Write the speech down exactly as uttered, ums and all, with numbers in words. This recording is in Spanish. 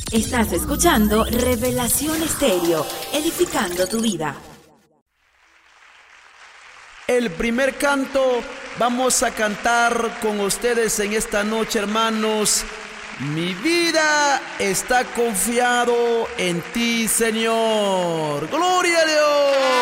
Estás escuchando Revelación Estéreo, edificando tu vida. El primer canto vamos a cantar con ustedes en esta noche, hermanos. Mi vida está confiado en ti, Señor. ¡Gloria a Dios!